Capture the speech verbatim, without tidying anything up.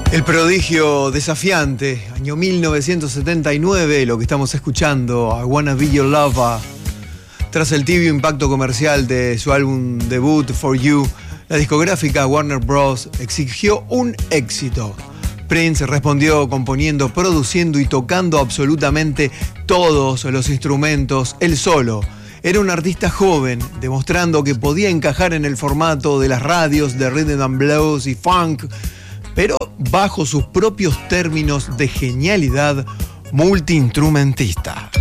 El prodigio desafiante, año mil novecientos setenta y nueve, lo que estamos escuchando, I Wanna Be Your Lover. Tras el tibio impacto comercial de su álbum debut, For You, la discográfica Warner Bros. Exigió un éxito. Prince respondió componiendo, produciendo y tocando absolutamente todos los instrumentos, él solo. Era un artista joven, demostrando que podía encajar en el formato de las radios de rhythm and blues y funk, pero bajo sus propios términos de genialidad multiinstrumentista.